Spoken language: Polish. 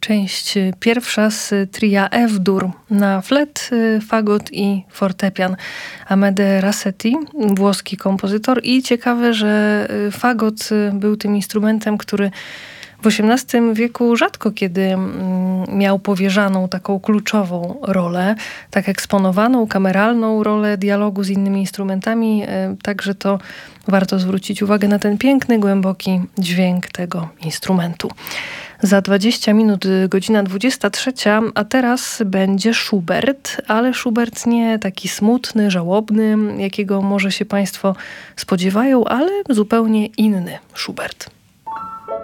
Część pierwsza z tria F-dur na flet, fagot i fortepian. Amede Rasetti, włoski kompozytor, i ciekawe, że fagot był tym instrumentem, który w XVIII wieku rzadko kiedy miał powierzaną taką kluczową rolę, tak eksponowaną, kameralną rolę dialogu z innymi instrumentami. Także to warto zwrócić uwagę na ten piękny, głęboki dźwięk tego instrumentu. Za 20 minut godzina 23, a teraz będzie Schubert, ale Schubert nie taki smutny, żałobny, jakiego może się Państwo spodziewają, ale zupełnie inny Schubert.